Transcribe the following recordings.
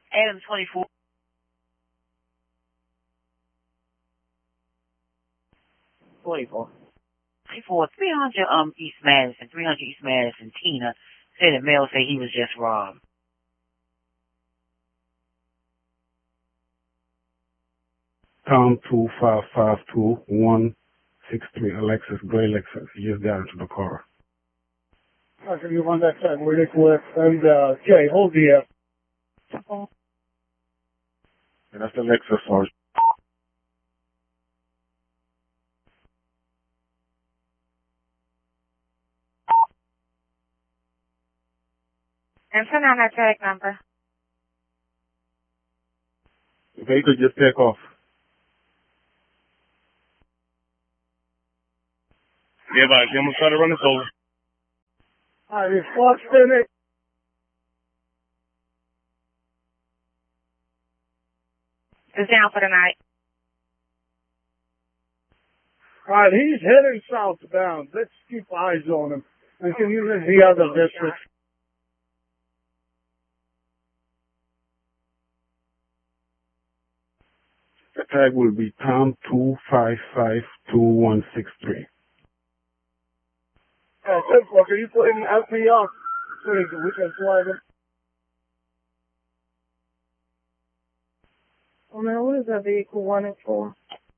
Adam 24. 24. 300 East Madison, 300 East Madison. Tina said the mail said he was just robbed. Tom 2552163 Alexis, gray Lexus. He just got into the car. I'll give you one that time. We're Nicholas and Jay. Hold the And that's the Lexus, Sergeant. And send on that tag number. The vehicle just take off. Yeah, but I'm gonna try to run this over. All right, it's Fox in it. It's down for the night. All right, he's heading southbound. Let's keep eyes on him. And can you let the other districts? The tag will be Tom 2552163. Can you put in FPR so we can flag him? Oh, man, what is that vehicle wanted for?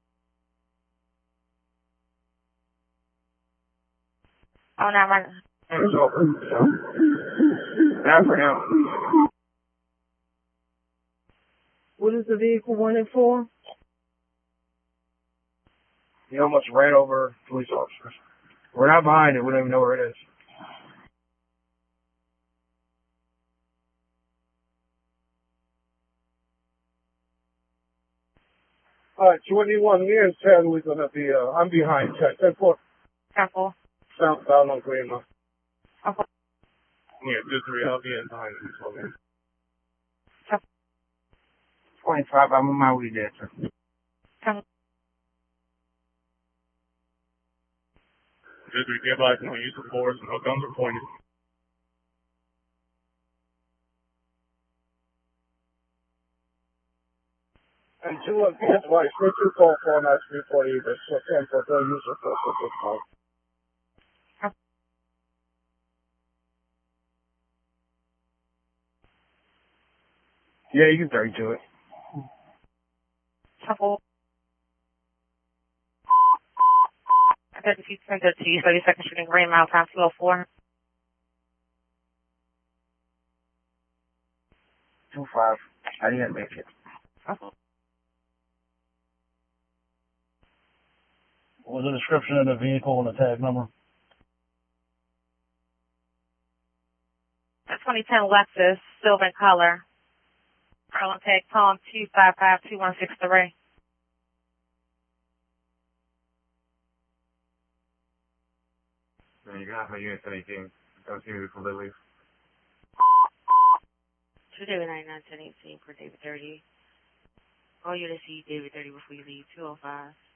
Oh, not right. Not for him. What is the vehicle wanted for? He almost ran over police officers. We're not behind it. We don't even know where it is. All right, 21, me and Ted, we're going to be, I'm behind Ted. 10-4. Temple. Southbound on Greenlawn. Okay. Yeah, 2-3, I'll be in behind you. Okay. 25, I'm on my way there, sir. 2-3, be advised, no use of force, no guns are pointed. And 2 and be advised, we're 2 call for night 340, but so 10 for no use of force at this time. Yeah, you can 32 it. Temple. I got the few sent it to you, 32nd Street in Green Mile, time 204. 2-5. I didn't make it. What was the description of the vehicle and the tag number? A 2010 Lexus, silver in color. Maryland tag Tom 2552163. You got my unit 18. Don't see me before they leave. 2 David 99 1018 for David 30. All you to see David 30 before you leave, 205.